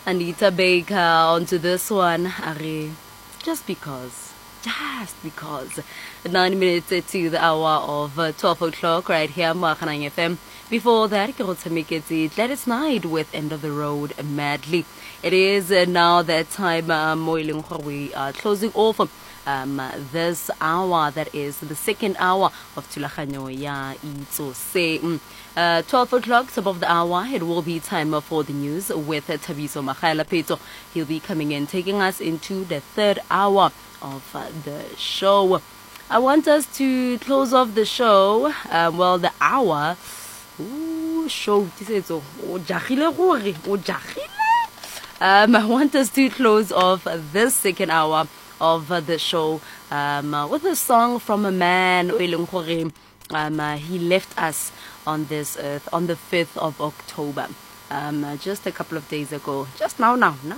Anita Baker onto this one. Ari, just because. Just because. 9 minutes to the hour of 12 o'clock right here, Makanang FM. Before that, Let It Night with End of the Road Madly. It is now that time, we are closing off this hour, that is the second hour of Tulakanyo Ya Ito Se. 12 o'clock, top of the hour, it will be time for the news with Tabiso Makhaela Peto. He'll be coming in, taking us into the third hour of the show. I want us to close off the show, the hour. Show. I want us to close off this second hour of the show with a song from a man. He left us on this earth on the 5th of October. Just a couple of days ago, just now,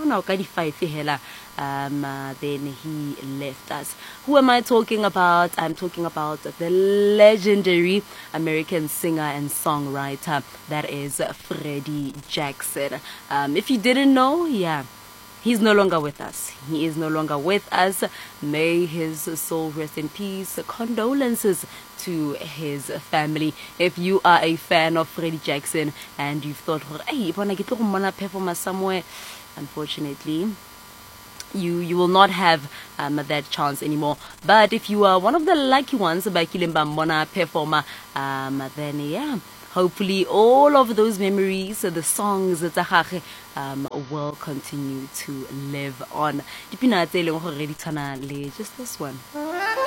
then he left us. Who am I talking about? I'm talking about the legendary American singer and songwriter, that is Freddie Jackson. If you didn't know, he's no longer with us. He is no longer with us. May his soul rest in peace. Condolences to his family. If you are a fan of Freddie Jackson and you've thought, hey, I want to perform somewhere, unfortunately, you will not have that chance anymore. But if you are one of the lucky ones, performer, then hopefully all of those memories, the songs, will continue to live on. Just this one.